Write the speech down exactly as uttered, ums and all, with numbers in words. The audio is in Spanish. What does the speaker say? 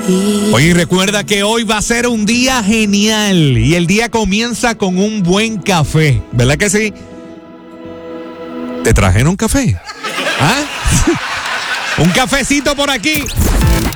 Oye, recuerda que hoy va a ser un día genial y el día comienza con un buen café, ¿verdad que sí? ¿Te trajeron café? ¿Ah? Un cafecito por aquí.